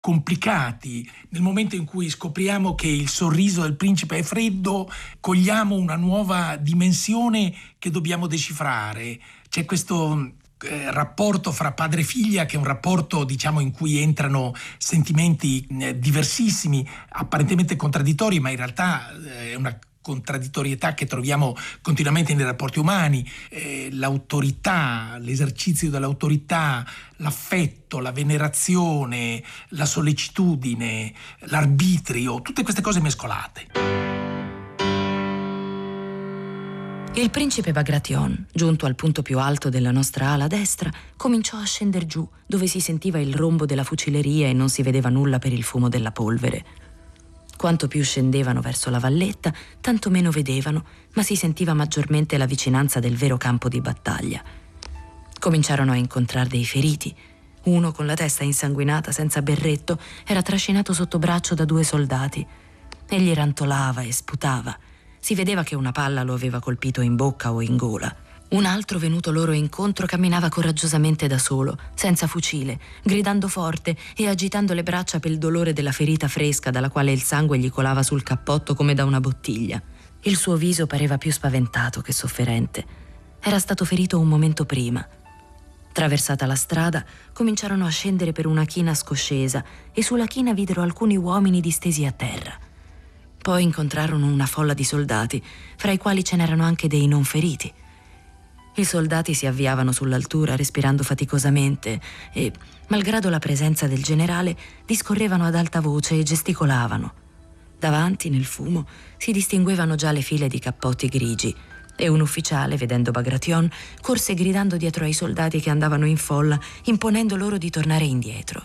complicati. Nel momento in cui scopriamo che il sorriso del principe è freddo, cogliamo una nuova dimensione che dobbiamo decifrare. C'è questo rapporto fra padre e figlia, che è un rapporto, diciamo, in cui entrano sentimenti diversissimi, apparentemente contraddittori, ma in realtà è una contraddittorietà che troviamo continuamente nei rapporti umani. L'autorità, l'esercizio dell'autorità, l'affetto, la venerazione, la sollecitudine, l'arbitrio, tutte queste cose mescolate. Il principe Bagration, giunto al punto più alto della nostra ala destra, cominciò a scender giù, dove si sentiva il rombo della fucileria e non si vedeva nulla per il fumo della polvere. Quanto più scendevano verso la valletta, tanto meno vedevano, ma si sentiva maggiormente la vicinanza del vero campo di battaglia. Cominciarono a incontrare dei feriti. Uno, con la testa insanguinata, senza berretto, era trascinato sotto braccio da 2 soldati. Egli rantolava e sputava. Si vedeva che una palla lo aveva colpito in bocca o in gola. Un altro, venuto loro incontro, camminava coraggiosamente da solo, senza fucile, gridando forte e agitando le braccia per il dolore della ferita fresca dalla quale il sangue gli colava sul cappotto come da una bottiglia. Il suo viso pareva più spaventato che sofferente. Era stato ferito un momento prima. Traversata la strada, cominciarono a scendere per una china scoscesa e sulla china videro alcuni uomini distesi a terra. Poi incontrarono una folla di soldati, fra i quali ce n'erano anche dei non feriti. I soldati si avviavano sull'altura respirando faticosamente e, malgrado la presenza del generale, discorrevano ad alta voce e gesticolavano. Davanti, nel fumo, si distinguevano già le file di cappotti grigi e un ufficiale, vedendo Bagration, corse gridando dietro ai soldati che andavano in folla, imponendo loro di tornare indietro.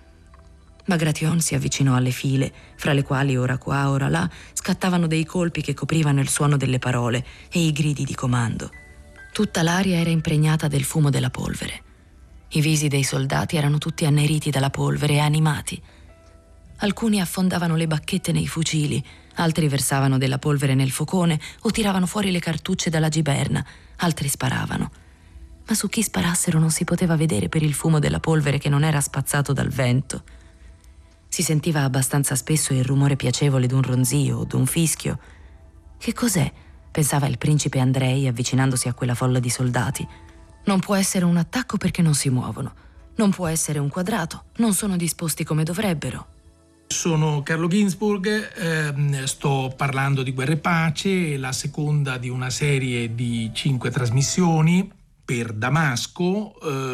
Bagration si avvicinò alle file, fra le quali ora qua, ora là, scattavano dei colpi che coprivano il suono delle parole e i gridi di comando. Tutta l'aria era impregnata del fumo della polvere. I visi dei soldati erano tutti anneriti dalla polvere e animati. Alcuni affondavano le bacchette nei fucili, altri versavano della polvere nel focone o tiravano fuori le cartucce dalla giberna, altri sparavano. Ma su chi sparassero non si poteva vedere per il fumo della polvere che non era spazzato dal vento. Si sentiva abbastanza spesso il rumore piacevole d'un ronzio o d'un fischio. Che cos'è? Pensava il principe Andrei avvicinandosi a quella folla di soldati. Non può essere un attacco perché non si muovono. Non può essere un quadrato, non sono disposti come dovrebbero. Sono Carlo Ginzburg, sto parlando di Guerra e Pace, la seconda di una serie di 5 trasmissioni per Damasco,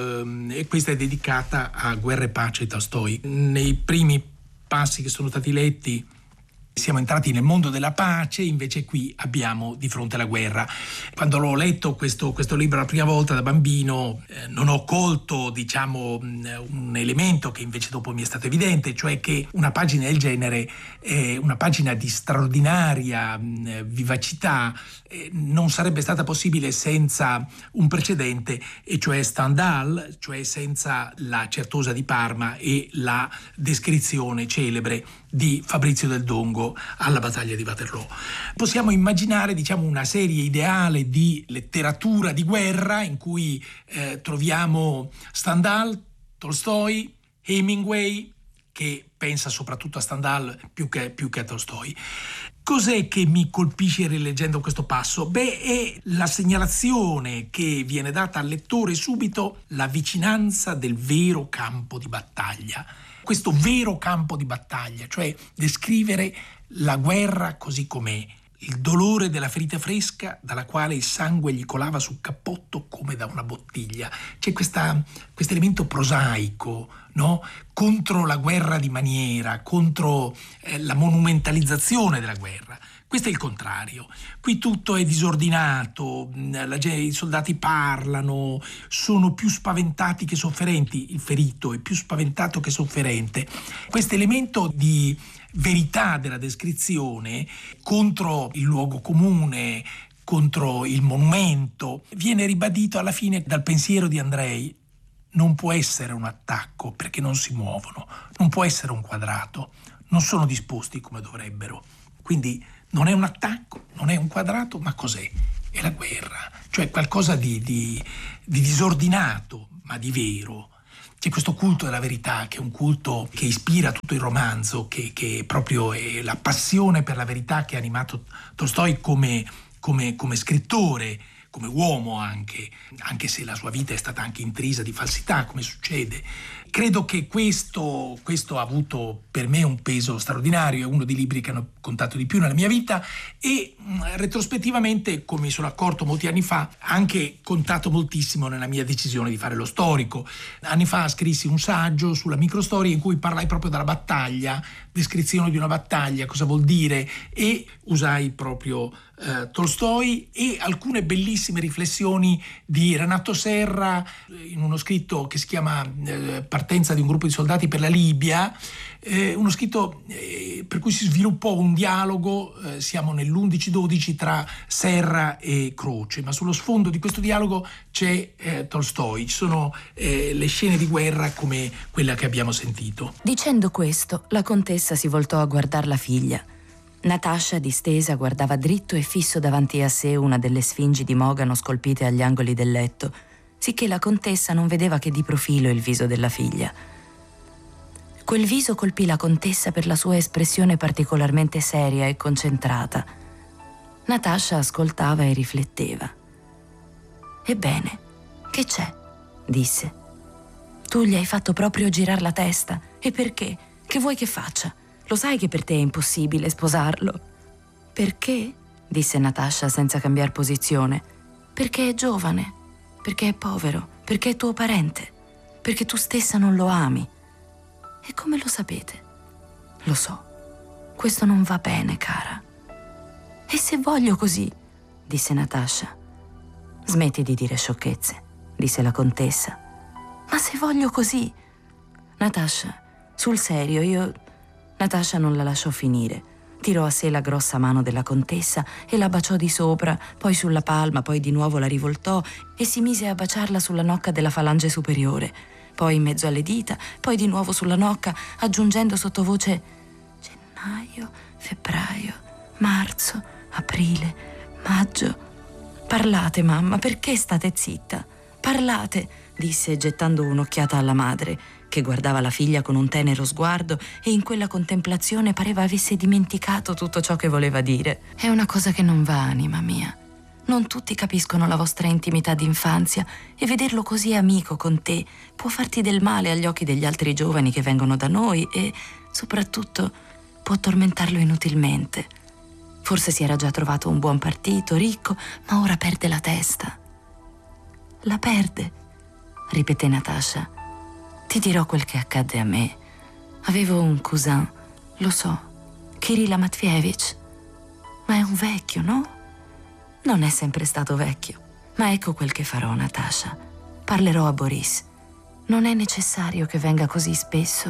e questa è dedicata a Guerra e Pace di Tolstoj. Nei primi passi che sono stati letti siamo entrati nel mondo della pace, invece qui abbiamo di fronte la guerra. Quando l'ho letto questo libro la prima volta da bambino, non ho colto, diciamo, un elemento che invece dopo mi è stato evidente, cioè che una pagina del genere è una pagina di straordinaria vivacità, non sarebbe stata possibile senza un precedente, e cioè Stendhal, cioè senza la Certosa di Parma e la descrizione celebre di Fabrizio del Dongo alla battaglia di Waterloo. Possiamo immaginare, diciamo, una serie ideale di letteratura di guerra in cui troviamo Stendhal, Tolstoj, Hemingway, che pensa soprattutto a Stendhal più che a Tolstoj. Cos'è che mi colpisce rileggendo questo passo? È la segnalazione che viene data al lettore subito, la vicinanza del vero campo di battaglia. Questo vero campo di battaglia, cioè descrivere la guerra così com'è, il dolore della ferita fresca dalla quale il sangue gli colava sul cappotto come da una bottiglia. C'è questo elemento prosaico, no? Contro la guerra di maniera, contro la monumentalizzazione della guerra. Questo è il contrario. Qui tutto è disordinato, i soldati parlano, sono più spaventati che sofferenti, il ferito è più spaventato che sofferente. Questo elemento di verità della descrizione contro il luogo comune, contro il monumento, viene ribadito alla fine dal pensiero di Andrei. Non può essere un attacco perché non si muovono, non può essere un quadrato, non sono disposti come dovrebbero. Quindi non è un attacco, non è un quadrato, ma cos'è? È la guerra, cioè qualcosa di disordinato, ma di vero, C'è questo culto della verità, che è un culto che ispira tutto il romanzo, che proprio è la passione per la verità che ha animato Tolstoj come scrittore, come uomo anche se la sua vita è stata anche intrisa di falsità, come succede. Credo che questo ha avuto per me un peso straordinario, è uno dei libri che hanno contato di più nella mia vita e retrospettivamente, come mi sono accorto molti anni fa, ha anche contato moltissimo nella mia decisione di fare lo storico. Anni fa scrissi un saggio sulla microstoria in cui parlai proprio della battaglia, descrizione di una battaglia, cosa vuol dire, e usai proprio Tolstoj e alcune bellissime riflessioni di Renato Serra in uno scritto che si chiama Partenza di un gruppo di soldati per la Libia, uno scritto per cui si sviluppò un dialogo, siamo nell'11-12 tra Serra e Croce, ma sullo sfondo di questo dialogo c'è Tolstoj, ci sono le scene di guerra come quella che abbiamo sentito. Dicendo questo, la contessa si voltò a guardare la figlia. Natascia, distesa, guardava dritto e fisso davanti a sé una delle sfingi di mogano scolpite agli angoli del letto, sicché la contessa non vedeva che di profilo il viso della figlia. Quel viso colpì la contessa per la sua espressione particolarmente seria e concentrata. Natascia ascoltava e rifletteva. «Ebbene, che c'è?» disse. «Tu gli hai fatto proprio girar la testa. E perché? Che vuoi che faccia? Lo sai che per te è impossibile sposarlo». «Perché?» disse Natascia senza cambiar posizione. «Perché è giovane, perché è povero, perché è tuo parente, perché tu stessa non lo ami». «E come lo sapete?» «Lo so. Questo non va bene, cara». «E se voglio così?» disse Natascia. «Smetti di dire sciocchezze», disse la contessa. «Ma se voglio così?» «Natascia, sul serio, Natascia non la lasciò finire. Tirò a sé la grossa mano della contessa e la baciò di sopra, poi sulla palma, poi di nuovo la rivoltò e si mise a baciarla sulla nocca della falange superiore, poi in mezzo alle dita, poi di nuovo sulla nocca, aggiungendo sottovoce: «Gennaio, febbraio, marzo, aprile, maggio. Parlate, mamma, perché state zitta? Parlate», disse gettando un'occhiata alla madre, che guardava la figlia con un tenero sguardo e in quella contemplazione pareva avesse dimenticato tutto ciò che voleva dire. «È una cosa che non va, anima mia. Non tutti capiscono la vostra intimità d'infanzia e vederlo così amico con te può farti del male agli occhi degli altri giovani che vengono da noi e, soprattutto, può tormentarlo inutilmente. Forse si era già trovato un buon partito, ricco, ma ora perde la testa». «La perde», ripeté Natascia. «Ti dirò quel che accadde a me. Avevo un cousin, lo so, Kirilla Matveevich, ma è un vecchio, no? Non è sempre stato vecchio. Ma ecco quel che farò, Natascia. Parlerò a Boris. Non è necessario che venga così spesso».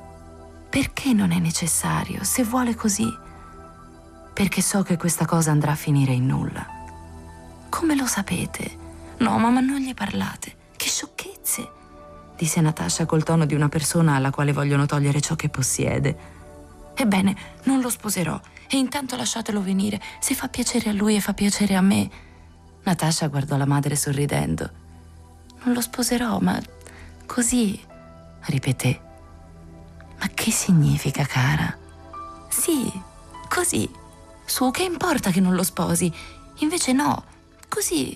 «Perché non è necessario, se vuole così?» «Perché so che questa cosa andrà a finire in nulla». «Come lo sapete?» «No, mamma, non gli parlate. Che sciocchezze!» disse Natascia col tono di una persona alla quale vogliono togliere ciò che possiede. «Ebbene, non lo sposerò e intanto lasciatelo venire, se fa piacere a lui e fa piacere a me». Natascia guardò la madre sorridendo. «Non lo sposerò, ma così», ripeté. «Ma che significa, cara?» «Sì, così. Su, che importa che non lo sposi? Invece no, così».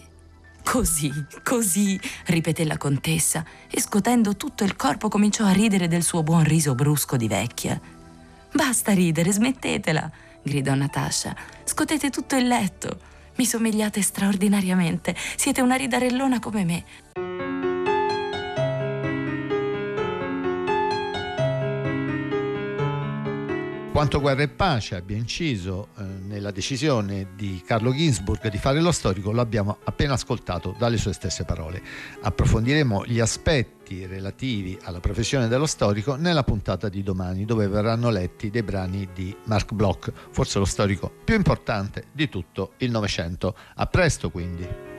Così, ripeté la contessa e scotendo tutto il corpo cominciò a ridere del suo buon riso brusco di vecchia. «Basta ridere, smettetela», gridò Natascia. «Scotete tutto il letto. Mi somigliate straordinariamente. Siete una ridarellona come me». Quanto Guerra e Pace abbia inciso nella decisione di Carlo Ginzburg di fare lo storico lo abbiamo appena ascoltato dalle sue stesse parole. Approfondiremo gli aspetti relativi alla professione dello storico nella puntata di domani, dove verranno letti dei brani di Marc Bloch, forse lo storico più importante di tutto il Novecento. A presto quindi!